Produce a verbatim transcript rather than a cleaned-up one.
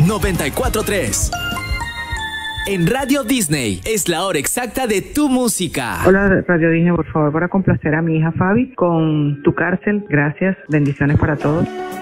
noventa y cuatro punto tres. En Radio Disney es la hora exacta de tu música. Hola Radio Disney, por favor, para complacer a mi hija Fabi con Tu Cárcel. Gracias, bendiciones para todos.